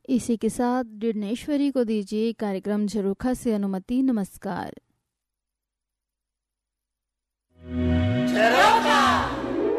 इसी के साथ डिडनेश्वरी को दीजिए कार्यक्रम झरोखा से अनुमति। नमस्कार।